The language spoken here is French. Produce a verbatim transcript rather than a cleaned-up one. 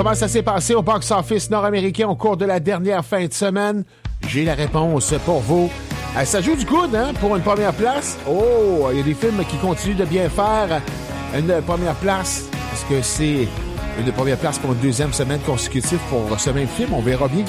comment ça s'est passé au box-office nord-américain au cours de la dernière fin de semaine? J'ai la réponse pour vous. Euh, ça joue du coude, hein, pour une première place. Oh, il y a des films qui continuent de bien faire. Une première place, est-ce que c'est une première place pour une deuxième semaine consécutive pour ce même film? On verra bien